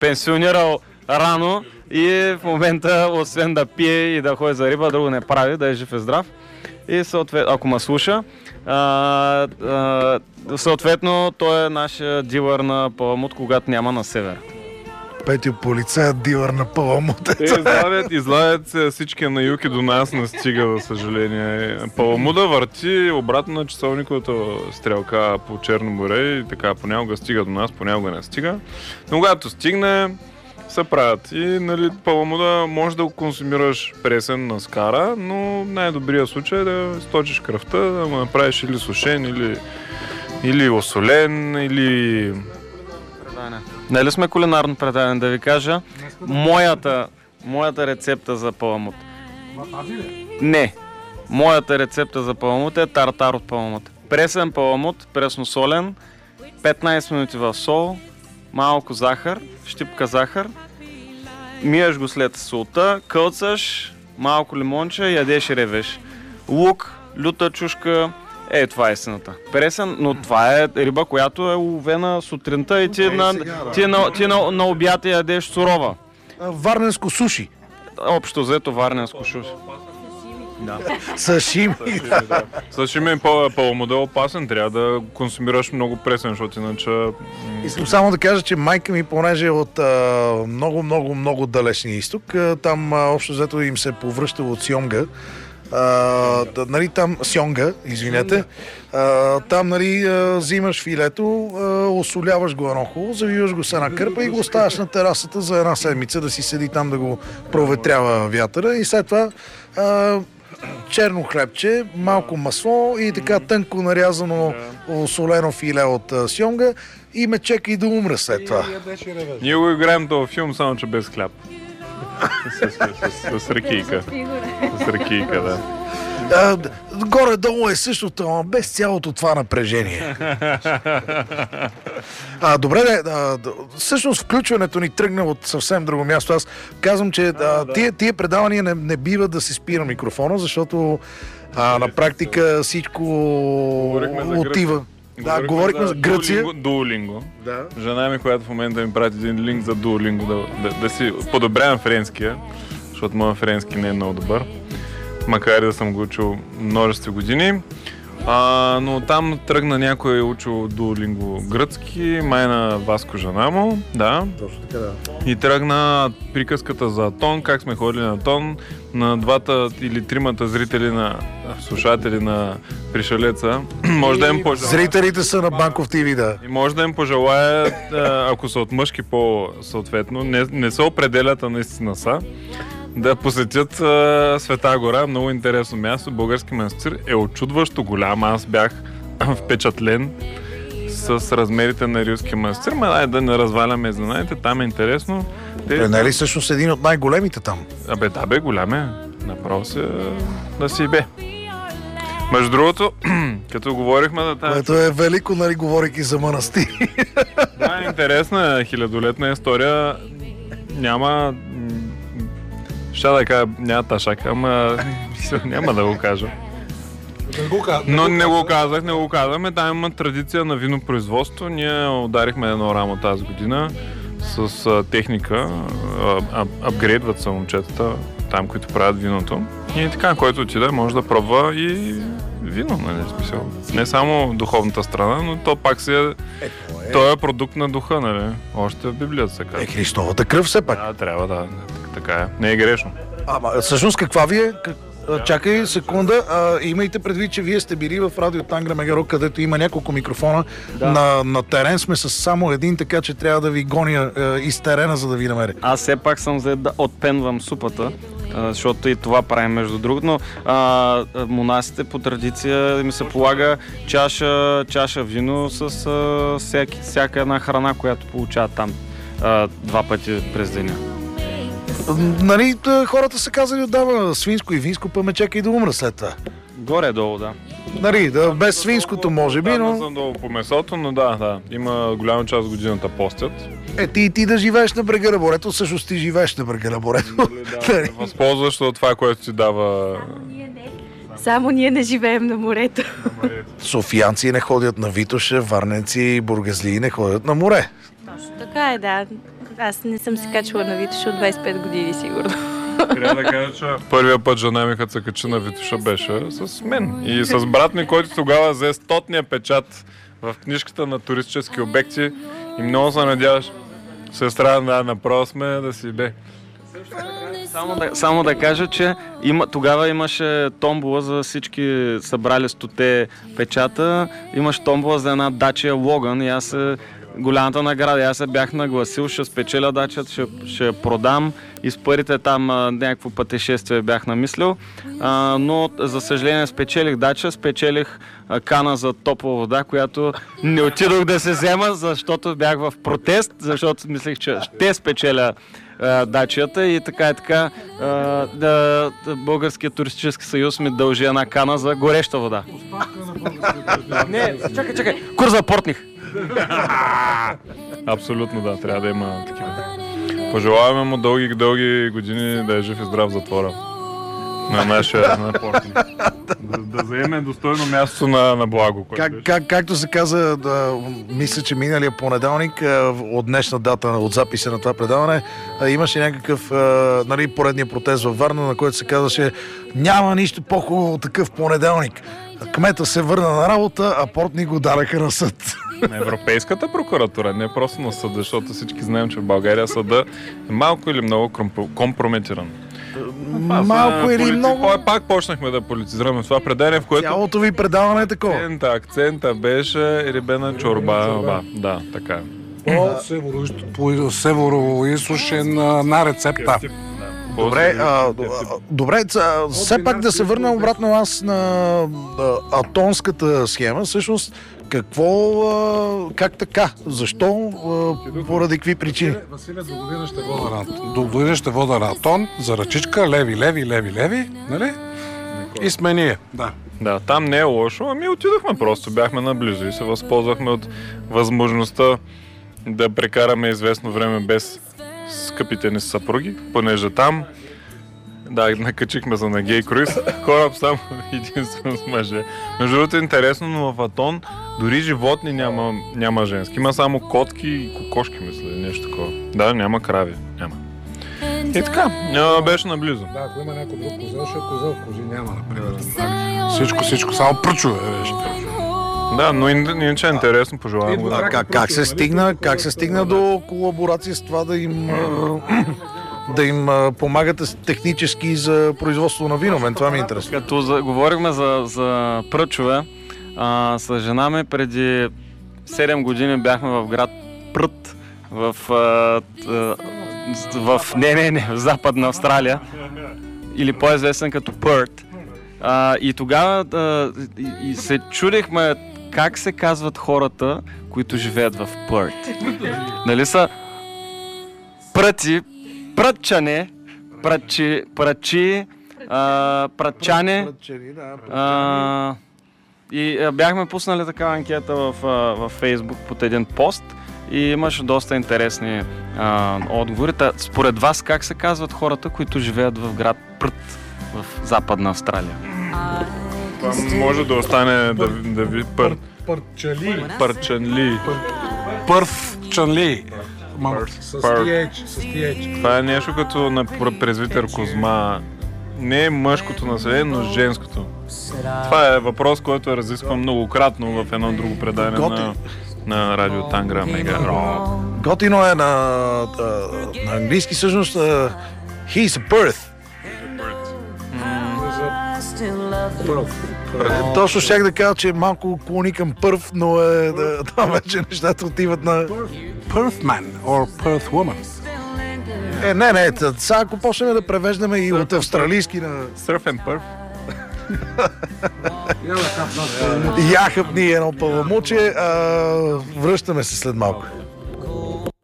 пенсионирал рано и в момента, освен да пие и да ходи за риба, друго не прави, да е жив и здрав. И съответно, ако ме слуша, съответно той е нашия дилър на паламут, когато няма на север. Петю, полицаят дилър на паламут. Излагат се всички на юг и до нас не стига, за съжаление. Паламуда върти обратно на часовниковата стрелка по Черно море и така понякога стига до нас, понякога не стига. Но когато стигне, се правят. И нали, паламуда може да го консумираш пресен на скара, но най-добрият случай е да сточиш кръвта, да го направиш или сушен, или осолен, или... Нали сме кулинарно предадени, да ви кажа моята рецепта за паламут. Не. Моята рецепта за паламут е тартар от паламут. Пресен паламут, пресно-солен, 15 минути в сол, малко захар, щипка захар, миеш го след солта, кълцаш, малко лимонче, ядеш и ревеш. Лук, люта чушка, това е истината. Пресен, но това е риба, която е уловена сутринта и ти на обяд ядеш сурова. Варненско суши. Общо взето варненско суши. Да. Сашими. Сашими е паламуда опасен, трябва да консумираш много пресен, защото иначе... Искам само да кажа, че майка ми, понеже е от много далечния изток, там общо взето им се повръщало от Сьомга. Нали, там сьонга, извинете, там нали, взимаш филето, осоляваш го едно хубаво, завиваш го с една кърпа и го оставяш на терасата за една седмица да си седи там да го проветрява вятъра и след това черно хлебче, малко масло и така тънко нарязано осолено филе от сьонга и ме чека и да умре след това. Ние го играем този филм, само че без хляб. С ракийка. С ракийка, да. Горе-долу е същото, но без цялото това напрежение. Добре, всъщност включването ни тръгна от съвсем друго място. Аз казвам, че тия предавания не бива да се спира микрофона, защото на практика всичко отива. Да, говорихме за Гърция. Дуолинго. Да. Жена ми, която в момента ми прати един линк за Дуолинго, да си подобрявам френския, защото моят френски не е много добър. Макар и да съм го учил множество години. Но там тръгна някой учил Дуолинго гръцки, майна Васко жена му, да. Точно така, да. И тръгна приказката за Атон, как сме ходили на Атон, на двата или тримата слушатели на Пришелеца. Може да им пожелая. Зрителите са на Банков ТВ, да. И може да им пожелая, ако са от мъжки по-съответно, не се определят, а наистина са, да посетят Света гора, много интересно място. Български манастир е очудващо голям. Аз бях впечатлен с размерите на Рилския манастир. Да не разваляме знаете, там е интересно. Не е ли всъщност един от най-големите там? Да, голям е. Направо се да си бе. Между другото, като говорихме за тази... Което е велико, нали, говорейки за манастири. Да, интересна хилядолетна история. Няма... няма ташак, ама няма да го кажа. Но не го казахме. Там има традиция на винопроизводство. Ние ударихме едно рамо тази година с техника. Апгрейдват се момчетата там, които правят виното. И така, който отиде, може да пробва и вино, нали, смисъл. Не само духовната страна, но то пак си е... Той е продукт на духа, нали? Още в Библията се казва. Христовата кръв все пак. Да, трябва да. Така е. Не е грешно. Всъщност каква ви е? Чакай секунда. Имайте предвид, че вие сте били в радио Тангра Мегаро, където има няколко микрофона. Да. На терен сме с само един, така че трябва да ви гоня из терена, за да ви намеря. Аз все пак съм за да отпенвам супата, защото и това правим между другото, но монасите по традиция ми се полага чаша вино с всяка една храна, която получават там 2 пъти през деня. Нали, хората са казали отдава свинско и винско, па ме чакай да умра след това. Горе-долу, да. Нали, без свинското може би, но... Не съм долу по месото, но да. Има голяма част от годината постят. Ти да живееш на брега на морето, всъщност ти живееш на брега на морето. Да, възползваш от това, което ти дава... Само ние не живеем на морето. Софиянци не ходят на Витоша, варненци и бургазлии не ходят на море. Точно така е, да. Аз не съм се качвала на Витоша от 25 години, сигурно. Трябва да кажа, че първия път жена ми като се качи на Витоша беше с мен. И с брат ми, който тогава взе 100-ния печат в книжката на туристически обекти и много се надяваш. Сестра, да, направо сме да си бе. Само да кажа, че тогава имаше томбола за всички събрали 100-те печата. Имаше томбола за една Dacia Logan и аз голямата награда. Аз се бях нагласил, ще спечеля дачата, ще продам и с парите там някакво пътешествие бях намислил. Но за съжаление спечелих дача, спечелих кана за топла вода, която не отидох да се взема, защото бях в протест, защото мислех, че ще спечеля дачията и така Българския туристически съюз ми дължи една кана за гореща вода. Не, чакай, курс за портних. Абсолютно да, трябва да има такива. Пожелаваме му дълги години да е жив и здрав в затвора. На нашия портник. Да заеме достойно място на благо. Както се каза, мисля, че миналия понеделник, от днешна дата, от записа на това предаване, имаше някакъв поредния протест във Варна, на който се казваше: няма нищо по-хубаво от такъв понеделник. Кмета се върна на работа, а портник го дараха на съд. На Европейската прокуратура, не просто на съда, защото всички знаем, че в България съда е малко или много компрометиран. Малко или много. Пак почнахме да политизираме това предаване, в което... Цялото ви предаване е такова. Акцента беше рибена чорба. Да, така. По северо-източна рецепта. Добре, все пак да се върна обратно аз на атонската схема. Всъщност, как така? Защо? Поради какви причини? Василе, до година ще вода на Атон, за ръчичка, леви, нали? И сме ние. Да, там не е лошо, ами отидохме просто, бяхме наблизо и се възползвахме от възможността да прекараме известно време без скъпите ни съпруги, понеже там накачихме се на гей круиз, кораб само единствено с мъже. Между другото интересно, но в Атон дори животни няма женски. Има само котки и кокошки, мисля, нещо такова. Да, няма крави, няма. И така, беше наблизо. Да, ако има някой друг козел, ще е козел, кози няма, например. Всичко, само пръчове беше. Да, но иначе е интересно, пожелавам го. Как се стигна до колаборация с това да им помагате технически за производство на вино? Мен това ми е интересно. Като говорихме за пръчове, с жена ми преди 7 години бяхме в град Прът, в Западна Австралия, или по-известен като Пърт. И тогава се чудихме как се казват хората, които живеят в Пърт. Нали са пръти, прътчане, прътчане. И бяхме пуснали такава анкета в Фейсбук под един пост и имаше доста интересни отговори. Според вас как се казват хората, които живеят в град Прът в Западна Австралия? Това може да остане да ви Пърчали. Пърфчанли. С TH. Това е нещо като на презвитър Козма. Не е мъжкото население, но женското. Това е въпрос, който е разискван многократно в едно друго предаване на Радио Тангра Мега. Готино е на английски всъщност He's a Perth. Точно щях да кажа, че е малко клони към Пърф, но там вече нещата отиват на... Perthman or Perth woman. Не, сега ако почнем да превеждаме и от австралийски на... Surf and Perth. Я хъпни едно пълномочие, връщаме се след малко.